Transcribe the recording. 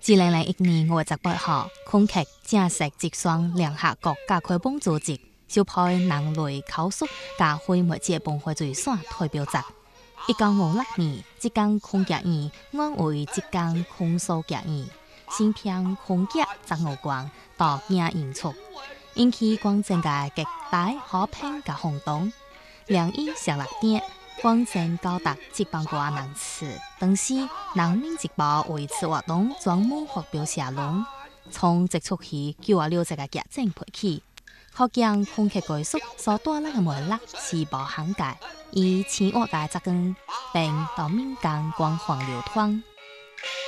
2001年5月18号，空客正式直上联合国甲开放组织首批人类考试甲毁灭者崩坏罪线代表作。1956年，浙江空客院安慰浙江空数客院，新片空客执务官夺影演出，引起广众嘅极大好评甲轰动。2016年，广州高达100多人次。当时，《人民日报》为此活动专门发表社论，从接触起960个剧情配起，可见空客技术所带来嘅魅力是无限界，以千万嘅资金并到民间广泛流传。